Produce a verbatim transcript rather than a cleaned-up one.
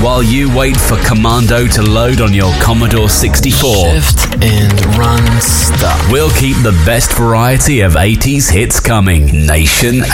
while you wait for Commando to load on your Commodore sixty-four. Shift and run stop. We'll keep the best variety of eighties hits coming. Nation